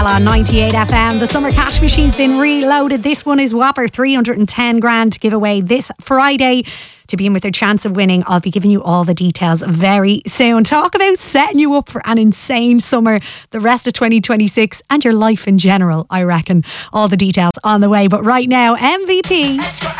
On 98 FM, the summer cash machine's been reloaded. This one is whopper, 310 grand to give away this Friday. To be in with your chance of winning, I'll be giving you all the details very soon. Talk about setting you up for an insane summer, the rest of 2026 and your life in general, I reckon. All the details on the way. But right now, MVP.